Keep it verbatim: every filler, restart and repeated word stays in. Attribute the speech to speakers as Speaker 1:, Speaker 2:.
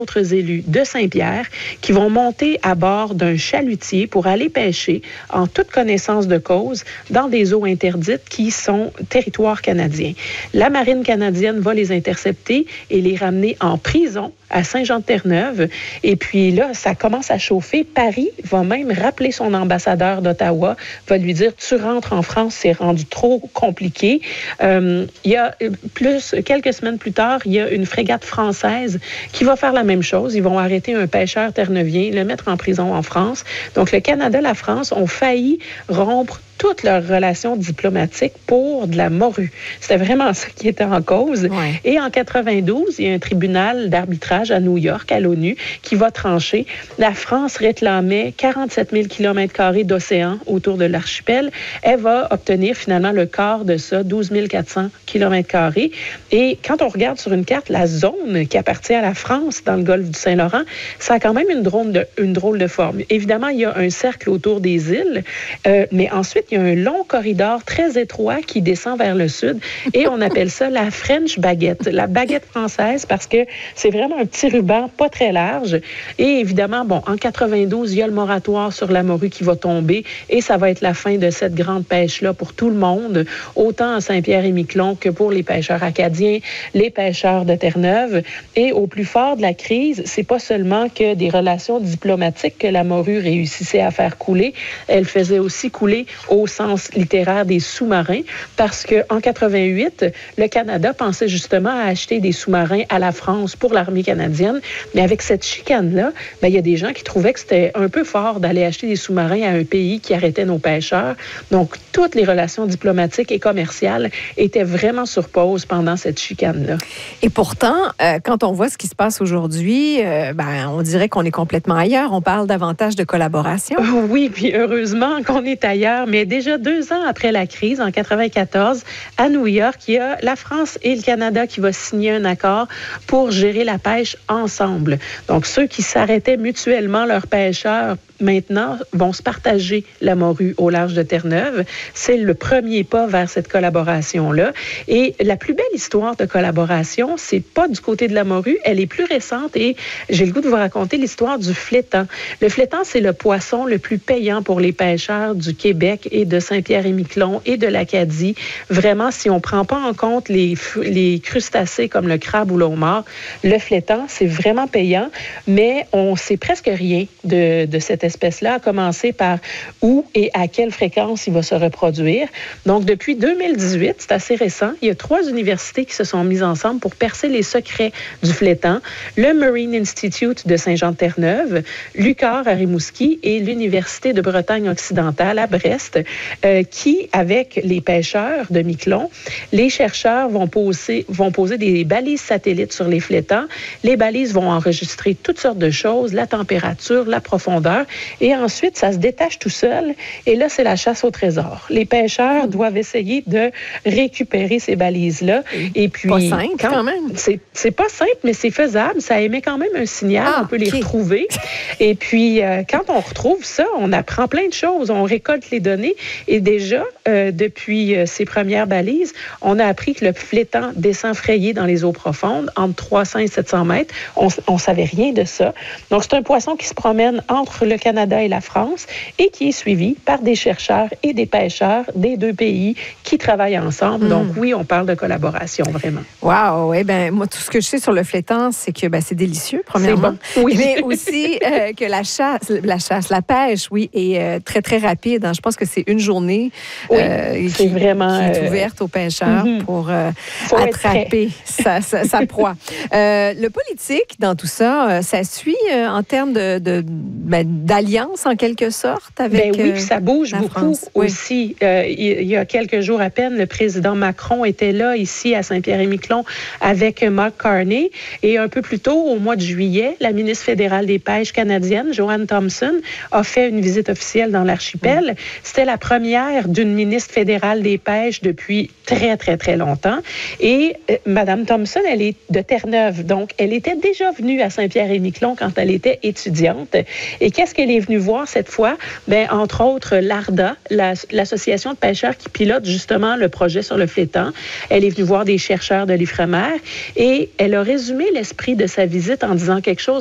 Speaker 1: autres élus de Saint-Pierre qui vont monter à bord d'un chalutier pour aller pêcher en toute connaissance de cause dans des eaux interdites qui sont territoire canadien. La marine canadienne va les intercepter et les ramener en prison à Saint-Jean-de-Terre-Neuve. Et puis là, ça commence à chauffer. Paris va même rappeler son ambassadeur d'Ottawa, va lui dire, tu rentres en France, c'est rendu trop compliqué. Euh, il y a plus, quelques semaines plus tard, il y a une frégate française qui va faire la même chose. Ils vont arrêter un pêcheur terre-neuvien, le mettre en prison en France. Donc, le Canada et la France ont failli rompre toutes leurs relations diplomatiques pour de la morue. C'était vraiment ça qui était en cause. Ouais. Et en quatre-vingt-douze, il y a un tribunal d'arbitrage à New York, à l'ONU, qui va trancher. La France réclamait quarante-sept mille kilomètres carrés d'océan autour de l'archipel. Elle va obtenir finalement le quart de ça, douze mille quatre cents kilomètres carrés. Et quand on regarde sur une carte la zone qui appartient à la France dans le golfe du Saint-Laurent, ça a quand même une drôle de, une drôle de forme. Évidemment, il y a un cercle autour des îles, euh, mais ensuite, il y a un long corridor très étroit qui descend vers le sud et on appelle ça la French baguette, la baguette française parce que c'est vraiment un petit ruban pas très large. Et évidemment, bon, en quatre-vingt-douze, il y a le moratoire sur la morue qui va tomber et ça va être la fin de cette grande pêche-là pour tout le monde, autant à Saint-Pierre-et-Miquelon que pour les pêcheurs acadiens, les pêcheurs de Terre-Neuve. Et au plus fort de la crise, c'est pas seulement que des relations diplomatiques que la morue réussissait à faire couler, elle faisait aussi couler au sens littéraire des sous-marins, parce qu'en quatre-vingt-huit, le Canada pensait justement à acheter des sous-marins à la France pour l'armée canadienne, mais avec cette chicane-là, ben, il y a des gens qui trouvaient que c'était un peu fort d'aller acheter des sous-marins à un pays qui arrêtait nos pêcheurs. Donc, toutes les relations diplomatiques et commerciales étaient vraiment sur pause pendant cette chicane-là.
Speaker 2: Et pourtant, euh, quand on voit ce qui se passe aujourd'hui, euh, ben, on dirait qu'on est complètement ailleurs. On parle davantage de collaboration.
Speaker 1: Oui, puis heureusement qu'on est ailleurs, mais déjà deux ans après la crise, en quatre-vingt-quatorze, à New York, il y a la France et le Canada qui vont signer un accord pour gérer la pêche ensemble. Donc, ceux qui s'arrêtaient mutuellement leurs pêcheurs maintenant vont se partager la morue au large de Terre-Neuve. C'est le premier pas vers cette collaboration-là. Et la plus belle histoire de collaboration, c'est pas du côté de la morue, elle est plus récente et j'ai le goût de vous raconter l'histoire du flétan. Le flétan, c'est le poisson le plus payant pour les pêcheurs du Québec et de Saint-Pierre-et-Miquelon et de l'Acadie. Vraiment, si on prend pas en compte les, les crustacés comme le crabe ou le homard, le flétan, c'est vraiment payant, mais on sait presque rien de, de cette espèce-là, à commencer par où et à quelle fréquence il va se reproduire. Donc, depuis deux mille dix-huit, c'est assez récent, il y a trois universités qui se sont mises ensemble pour percer les secrets du flétan. Le Marine Institute de Saint-Jean-de-Terre-Neuve, l'U Q A R à Rimouski et l'Université de Bretagne occidentale à Brest, euh, qui, avec les pêcheurs de Miquelon, les chercheurs vont poser, vont poser des balises satellites sur les flétans. Les balises vont enregistrer toutes sortes de choses, la température, la profondeur, et ensuite, ça se détache tout seul, et là, c'est la chasse au trésor. Les pêcheurs doivent essayer de récupérer ces balises-là, et puis...
Speaker 2: Pas simple, quand, quand même.
Speaker 1: C'est, c'est pas simple, mais c'est faisable. Ça émet quand même un signal, ah, on peut okay. les retrouver. Et puis, euh, quand on retrouve ça, on apprend plein de choses, on récolte les données, et déjà, euh, depuis euh, ces premières balises, on a appris que le flétan descend frayé dans les eaux profondes, entre trois cents et sept cents mètres. On ne savait rien de ça. Donc, c'est un poisson qui se promène entre le Canada et la France et qui est suivi par des chercheurs et des pêcheurs des deux pays qui travaillent ensemble. Mm. Donc, oui, on parle de collaboration, vraiment.
Speaker 2: Wow! Eh bien, moi, tout ce que je sais sur le flétan, c'est que ben, c'est délicieux, premièrement.
Speaker 1: C'est bon. Oui.
Speaker 2: Mais aussi euh, que la chasse, la chasse, la pêche, oui, est euh, très, très rapide. Hein. Je pense que c'est une journée
Speaker 1: oui,
Speaker 2: euh,
Speaker 1: c'est
Speaker 2: qui,
Speaker 1: vraiment,
Speaker 2: qui est
Speaker 1: euh...
Speaker 2: ouverte aux pêcheurs mm-hmm. pour euh, attraper sa, sa, sa proie. Euh, le politique, dans tout ça, ça suit euh, en termes de, de, ben, d'alliance, en quelque sorte, avec
Speaker 1: ben oui, puis ça bouge beaucoup
Speaker 2: France.
Speaker 1: aussi. Oui. Euh, il y a quelques jours à peine, le président Macron était là, ici, à Saint-Pierre-et-Miquelon, avec Mark Carney. Et un peu plus tôt, au mois de juillet, la ministre fédérale des Pêches canadienne, Joanne Thompson, a fait une visite officielle dans l'archipel. Mm. C'était la première d'une ministre fédérale des Pêches depuis très, très, très longtemps. Et euh, Mme Thompson, elle est de Terre-Neuve. Donc, elle était déjà venue à Saint-Pierre-et-Miquelon quand elle était étudiante. Et qu'est-ce qu'elle qu'elle est venue voir cette fois? Ben, entre autres, l'ARDA, la, l'association de pêcheurs qui pilote justement le projet sur le flétan. Elle est venue voir des chercheurs de l'Ifremer et elle a résumé l'esprit de sa visite en disant quelque chose